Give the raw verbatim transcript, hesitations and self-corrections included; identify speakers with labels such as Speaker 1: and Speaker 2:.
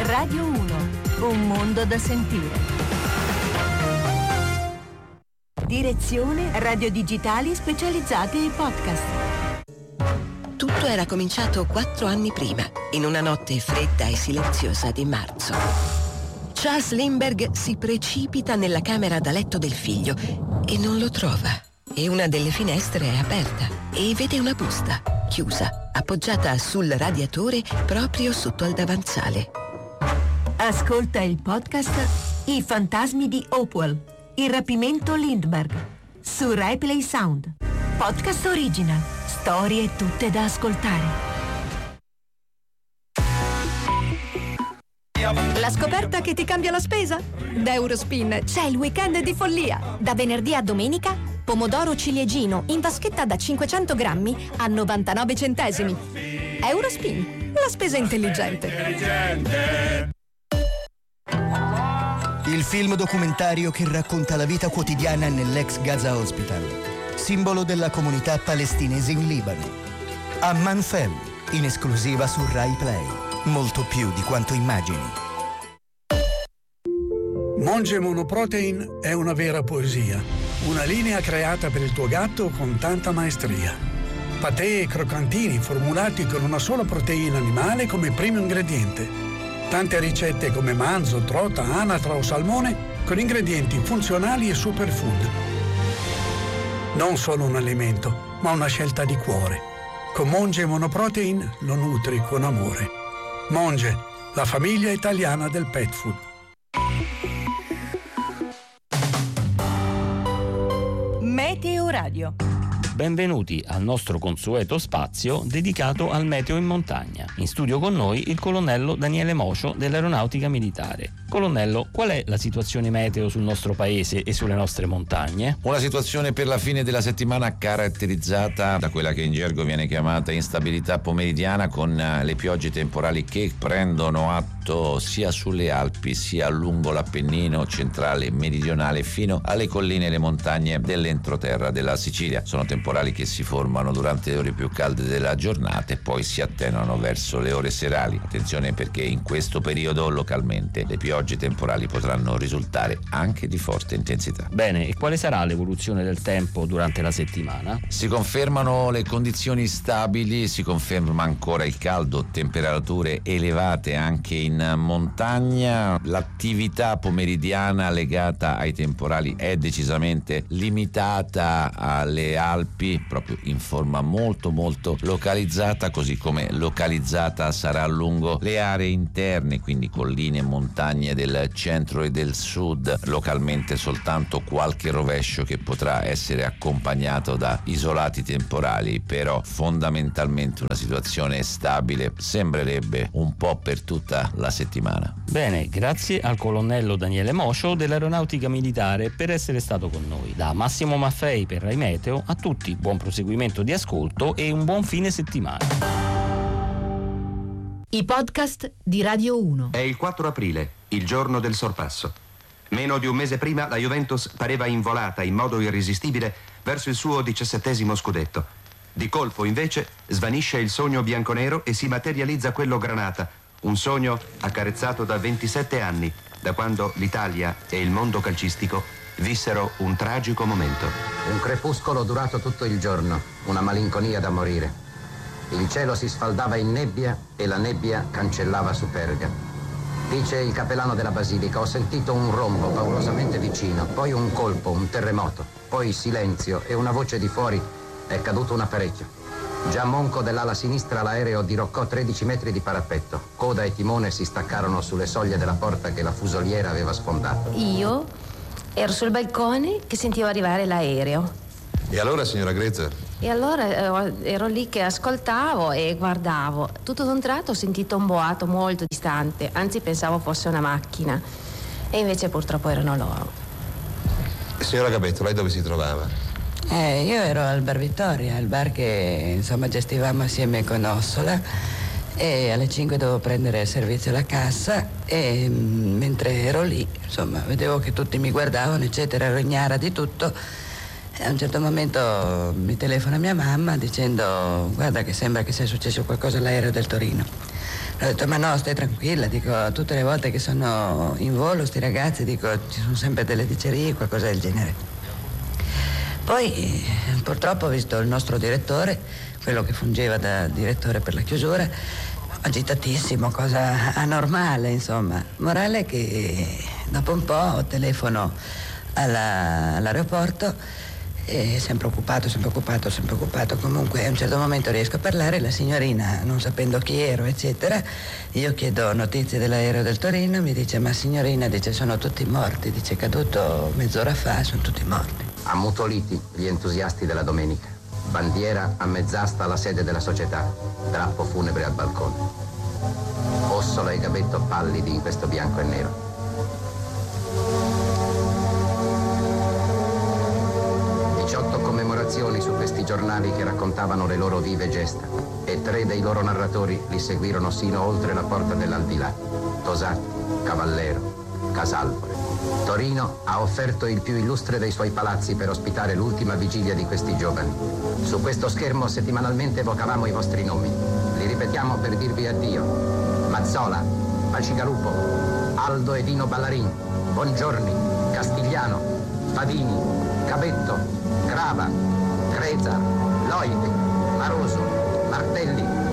Speaker 1: Radio uno, un mondo da sentire. Direzione Radio Digitali Specializzate ai Podcast.
Speaker 2: Tutto era cominciato quattro anni prima, in una notte fredda e silenziosa di marzo. Charles Lindbergh si precipita nella camera da letto del figlio e non lo trova. E una delle finestre è aperta e vede una busta, chiusa, appoggiata sul radiatore proprio sotto al davanzale.
Speaker 1: Ascolta il podcast I fantasmi di Hopewell, il rapimento Lindbergh, su Rai Play Sound. Podcast original, storie tutte da ascoltare.
Speaker 3: La scoperta che ti cambia la spesa? Da Eurospin c'è il weekend di follia. Da venerdì a domenica, pomodoro ciliegino in vaschetta da cinquecento grammi a novantanove centesimi. Eurospin, la spesa intelligente.
Speaker 4: Il film documentario che racconta la vita quotidiana nell'ex Gaza Hospital, simbolo della comunità palestinese in Libano. Amman Family, in esclusiva su Rai Play. Molto più di quanto immagini.
Speaker 5: Monge Monoprotein è una vera poesia. Una linea creata per il tuo gatto con tanta maestria. Patè e croccantini formulati con una sola proteina animale come primo ingrediente. Tante ricette come manzo, trota, anatra o salmone con ingredienti funzionali e superfood. Non solo un alimento, ma una scelta di cuore. Con Monge Monoprotein lo nutri con amore. Monge, la famiglia italiana del pet food.
Speaker 1: Meteo Radio.
Speaker 6: Benvenuti al nostro consueto spazio dedicato al meteo in montagna. In studio con noi il colonnello Daniele Mocio dell'Aeronautica Militare. Colonnello, qual è la situazione meteo sul nostro paese e sulle nostre montagne?
Speaker 7: Una situazione per la fine della settimana caratterizzata da quella che in gergo viene chiamata instabilità pomeridiana, con le piogge temporali che prendono atto sia sulle Alpi sia lungo l'Appennino centrale e meridionale fino alle colline e le montagne dell'entroterra della Sicilia. Sono temporali che si formano durante le ore più calde della giornata e poi si attenuano verso le ore serali. Attenzione, perché in questo periodo localmente le piogge temporali potranno risultare anche di forte intensità.
Speaker 6: Bene, e quale sarà l'evoluzione del tempo durante la settimana?
Speaker 7: Si confermano le condizioni stabili, si conferma ancora il caldo, temperature elevate anche in montagna. L'attività pomeridiana legata ai temporali è decisamente limitata alle Alpi, proprio in forma molto molto localizzata, così come localizzata sarà lungo le aree interne, quindi colline e montagne del centro e del sud. Localmente soltanto qualche rovescio che potrà essere accompagnato da isolati temporali, però fondamentalmente una situazione stabile sembrerebbe un po' per tutta la settimana.
Speaker 6: Bene, grazie al colonnello Daniele Mocio dell'Aeronautica Militare per essere stato con noi. Da Massimo Maffei per Rai Meteo, a tutti buon proseguimento di ascolto e un buon fine settimana.
Speaker 1: I podcast di Radio uno.
Speaker 8: È il quattro aprile, il giorno del sorpasso. Meno di un mese prima la Juventus pareva involata in modo irresistibile verso il suo diciassettesimo scudetto. Di colpo, invece, svanisce il sogno bianconero e si materializza quello granata, un sogno accarezzato da ventisette anni, da quando l'Italia e il mondo calcistico vissero un tragico momento.
Speaker 9: Un crepuscolo durato tutto il giorno, una malinconia da morire. Il cielo si sfaldava in nebbia e la nebbia cancellava Superga. Dice il cappellano della Basilica: ho sentito un rombo paurosamente vicino, poi un colpo, un terremoto, poi silenzio e una voce di fuori: è caduto un apparecchio. Già monco dell'ala sinistra l'aereo diroccò tredici metri di parapetto. Coda e timone si staccarono sulle soglie della porta che la fusoliera aveva sfondato.
Speaker 10: Io ero sul balcone che sentivo arrivare l'aereo.
Speaker 11: E allora, signora Grezer?
Speaker 10: E allora eh, ero lì che ascoltavo e guardavo. Tutto d'un tratto ho sentito un boato molto distante, anzi pensavo fosse una macchina. E invece purtroppo erano loro.
Speaker 11: Signora Gabetto, lei dove si trovava?
Speaker 12: Eh, io ero al Bar Vittoria, il bar che insomma gestivamo assieme con Ossola, e alle cinque dovevo prendere il servizio alla cassa e mh, mentre ero lì, insomma, vedevo che tutti mi guardavano, eccetera, ero ignara di tutto. E a un certo momento mi telefona mia mamma dicendo: guarda che sembra che sia successo qualcosa all'aereo del Torino. Ho detto ma no, stai tranquilla, dico, tutte le volte che sono in volo sti ragazzi, dico, ci sono sempre delle dicerie, qualcosa del genere. Poi purtroppo ho visto il nostro direttore, quello che fungeva da direttore per la chiusura, agitatissimo, cosa anormale, insomma. Morale che dopo un po' telefono alla, all'aeroporto e sempre occupato, sempre occupato, sempre occupato. Comunque a un certo momento riesco a parlare, la signorina, non sapendo chi ero, eccetera, io chiedo notizie dell'aereo del Torino, mi dice ma signorina, dice sono tutti morti, dice è caduto mezz'ora fa, sono tutti morti.
Speaker 9: Ammutoliti gli entusiasti della domenica. Bandiera a mezz'asta alla sede della società, drappo funebre al balcone. Ossola e Gabetto pallidi in questo bianco e nero. diciotto commemorazioni su questi giornali che raccontavano le loro vive gesta e tre dei loro narratori li seguirono sino oltre la porta dell'aldilà. Tosatti, Cavallero, Casalvore. Torino ha offerto il più illustre dei suoi palazzi per ospitare l'ultima vigilia di questi giovani. Su questo schermo settimanalmente evocavamo i vostri nomi. Li ripetiamo per dirvi addio. Mazzola, Bacigalupo, Aldo e Dino Ballarin, Bongiorni, Castigliano, Fadini, Gabetto, Grava, Crezar, Loidi, Maroso, Martelli,